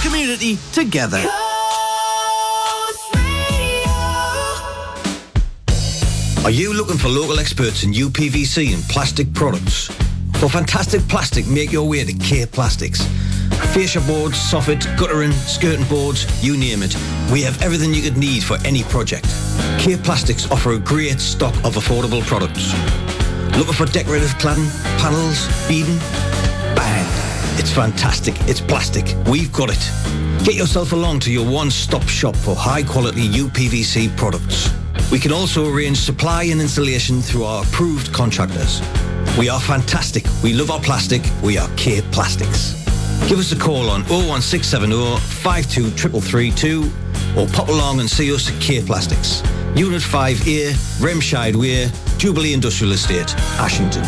community together. Are you looking for local experts in UPVC and plastic products? For fantastic plastic, make your way to K Plastics. Fascia boards, soffit, guttering, skirting boards, you name it. We have everything you could need for any project. K Plastics offer a great stock of affordable products. Looking for decorative cladding, panels, beading? Bang! It's fantastic. It's plastic. We've got it. Get yourself along to your one-stop shop for high-quality UPVC products. We can also arrange supply and installation through our approved contractors. We are fantastic. We love our plastic. We are K Plastics. Give us a call on 01670 52 332 or pop along and see us at K Plastics. Unit 5A, Remscheid Way, Jubilee Industrial Estate, Ashington.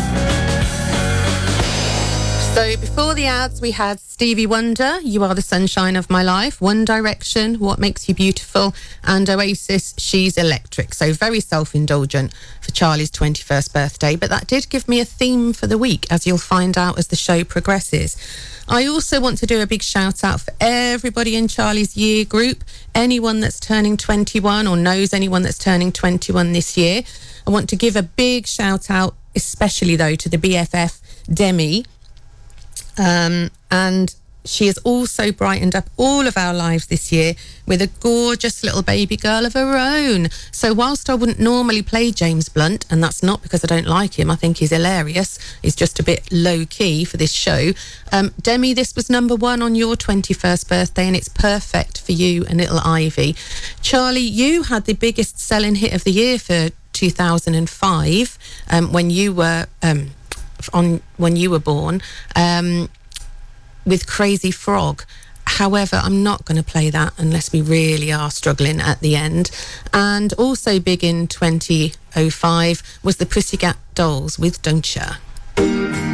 So before the ads, we had Stevie Wonder, You Are the Sunshine of My Life, One Direction, What Makes You Beautiful, and Oasis, She's Electric. So very self-indulgent for Charlie's 21st birthday. But that did give me a theme for the week, as you'll find out as the show progresses. I also want to do a big shout out for everybody in Charlie's year group, anyone that's turning 21 or knows anyone that's turning 21 this year. I want to give a big shout out, especially though, to the BFF Demi. And she has also brightened up all of our lives this year with a gorgeous little baby girl of her own. So whilst I wouldn't normally play James Blunt, and that's not because I don't like him, I think he's hilarious, he's just a bit low-key for this show. Demi, this was number 1 on your 21st birthday, and it's perfect for you and little Ivy. Charlie, you had the biggest selling hit of the year for 2005 when you were born, with Crazy Frog. However, I'm not going to play that unless we really are struggling at the end. And also big in 2005 was the Pussycat Dolls with Don't Ya.